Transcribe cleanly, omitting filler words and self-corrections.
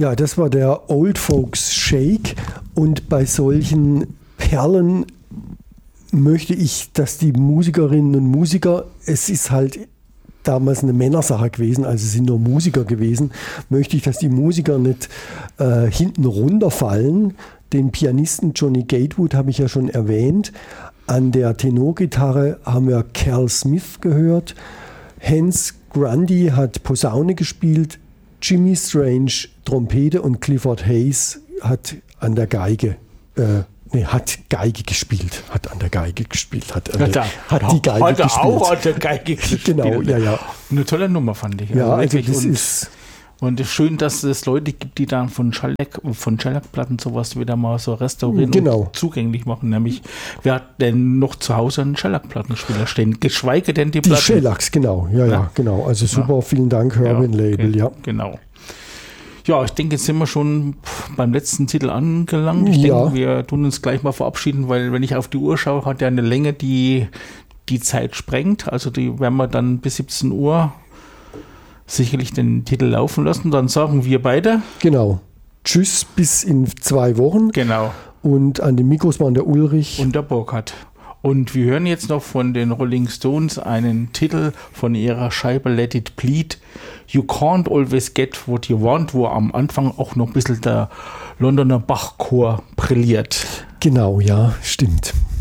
Ja, das war der Old Folks Shake und bei solchen Perlen möchte ich, dass die Musikerinnen und Musiker, es ist halt damals eine Männersache gewesen, also es sind nur Musiker gewesen, möchte ich, dass die Musiker nicht hinten runterfallen. Den Pianisten Johnny Gatewood habe ich ja schon erwähnt. An der Tenorgitarre haben wir Cal Smith gehört. Hans Grundy hat Posaune gespielt, Jimmy Strange Trompete und Clifford Hayes hat an der Geige hat Geige gespielt, hat an der Geige gespielt, hat die Geige gespielt. Auch an der Geige gespielt. Genau, ja. Eine tolle Nummer, fand ich. Ja, also das ist... Und es ist schön, dass es Leute gibt, die dann von Shellac-Platten sowas wieder mal so restaurieren und zugänglich machen. Nämlich, wer hat denn noch zu Hause einen Shellac-Plattenspieler stehen? Geschweige denn die Platten. Die Shellacs, genau. Ja, genau. Also super, vielen Dank, Herman Label, ja. Genau. Ja, ich denke, jetzt sind wir schon beim letzten Titel angelangt. Ich denke, wir tun uns gleich mal verabschieden, weil wenn ich auf die Uhr schaue, hat ja eine Länge, die Zeit sprengt. Also die werden wir dann bis 17 Uhr sicherlich den Titel laufen lassen. Dann sagen wir beide. Genau. Tschüss, bis in 2 Wochen. Genau. Und an den Mikros waren der Ulrich. Und der Burkhard. Und wir hören jetzt noch von den Rolling Stones einen Titel von ihrer Scheibe Let It Bleed. You can't always get what you want, wo am Anfang auch noch ein bisschen der Londoner Bachchor brilliert. Genau, ja, stimmt.